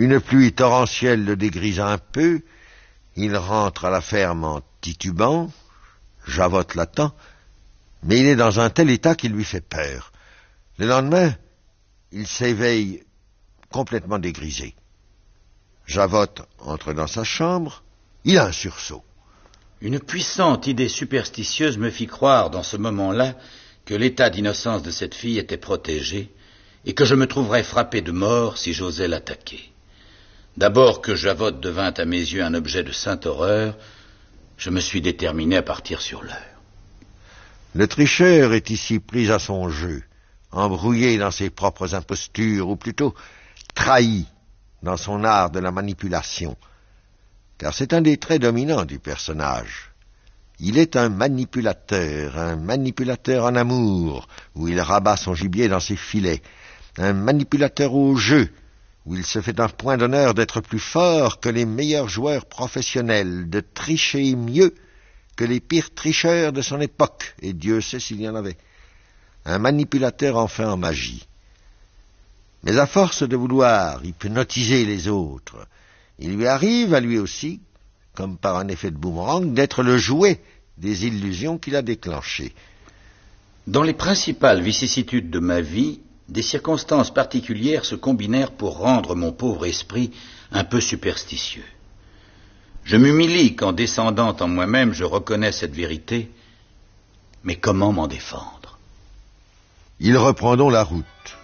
Une pluie torrentielle le dégrise un peu. Il rentre à la ferme en titubant. Javotte l'attend, mais il est dans un tel état qu'il lui fait peur. Le lendemain, il s'éveille complètement dégrisé. Javotte entre dans sa chambre. Il a un sursaut. Une puissante idée superstitieuse me fit croire dans ce moment-là que l'état d'innocence de cette fille était protégé et que je me trouverais frappé de mort si j'osais l'attaquer. D'abord que Javotte devint à mes yeux un objet de sainte horreur, je me suis déterminé à partir sur l'heure. Le tricheur est ici pris à son jeu, embrouillé dans ses propres impostures, ou plutôt trahi dans son art de la manipulation, car c'est un des traits dominants du personnage. Il est un manipulateur en amour, où il rabat son gibier dans ses filets, un manipulateur au jeu, où il se fait un point d'honneur d'être plus fort que les meilleurs joueurs professionnels, de tricher mieux que les pires tricheurs de son époque, et Dieu sait s'il y en avait. Un manipulateur enfin en magie. Mais à force de vouloir hypnotiser les autres, il lui arrive à lui aussi, comme par un effet de boomerang, d'être le jouet des illusions qu'il a déclenchées. Dans les principales vicissitudes de ma vie, des circonstances particulières se combinèrent pour rendre mon pauvre esprit un peu superstitieux. Je m'humilie qu'en descendant en moi-même, je reconnais cette vérité, mais comment m'en défendre? Il reprend donc la route.